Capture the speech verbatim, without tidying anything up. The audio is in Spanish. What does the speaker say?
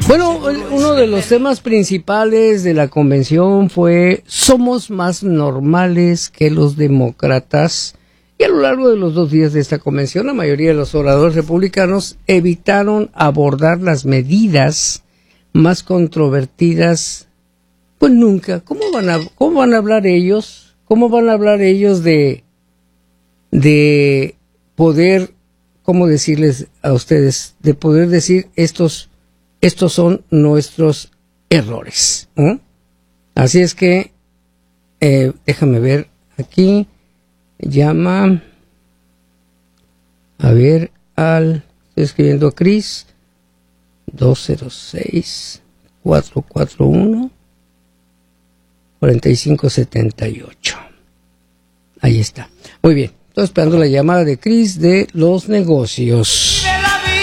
Bueno, uno de los temas principales de la convención fue somos más normales que los demócratas, y a lo largo de los dos días de esta convención la mayoría de los oradores republicanos evitaron abordar las medidas más controvertidas pues nunca. ¿Cómo van a, cómo van a hablar ellos? ¿Cómo van a hablar ellos de de poder, cómo decirles a ustedes, de poder decir estos estos son nuestros errores? ¿eh? Así es que eh, déjame ver aquí, llama a ver al, estoy escribiendo a Chris, dos cero seis, cuatro cuatro uno, cuatro cinco siete ocho. Ahí está. Muy bien. Estoy esperando la llamada de Chris de los negocios.